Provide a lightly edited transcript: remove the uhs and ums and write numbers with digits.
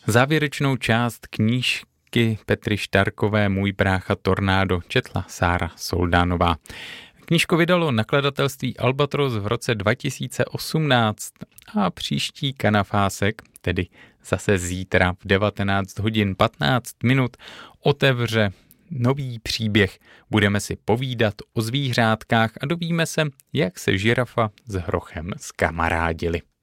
Závěrečnou část knížky Petry Štarkové Můj brácha Tornádo četla Sára Soldánová. Knížku vydalo nakladatelství Albatros v roce 2018 a příští kanafásek, tedy zase zítra v 19 hodin 15 minut, otevře nový příběh. Budeme si povídat o zvířátkách a dovíme se, jak se žirafa s hrochem zkamarádili.